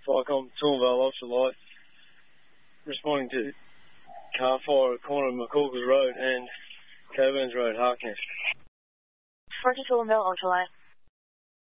Flycom, Toowoomba, Ultralight, responding to car fire at corner of McCaulkers Road and Coburns Road, Harkness. Roger, Toowoomba, Ultralight.